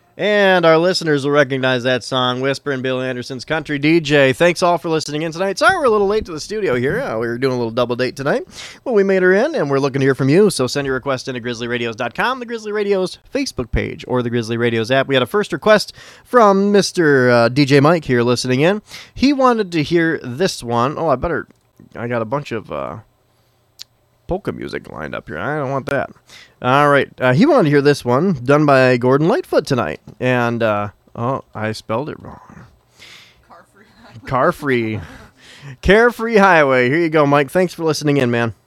And our listeners will recognize that song, Whisper and Bill Anderson's Country DJ. Thanks all for listening in tonight. Sorry we're a little late to the studio here. We were doing a little double date tonight. Well, we made her in, and we're looking to hear from you. So send your request into grizzlyradios.com, the Grizzly Radios Facebook page, or the Grizzly Radios app. We had a first request from Mr. DJ Mike here listening in. He wanted to hear this one. Oh, I got a bunch of polka music lined up here. I don't want that. All right. He wanted to hear this one done by Gordon Lightfoot tonight. And, I spelled it wrong. Carefree Highway. Here you go, Mike. Thanks for listening in, man.